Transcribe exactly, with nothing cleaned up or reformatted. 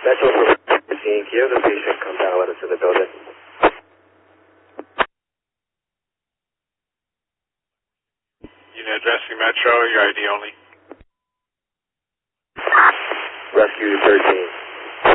Metro for thirteen, can you have the patient come down and let us in the building? Unit addressing Metro, your I D only. Rescue thirteen.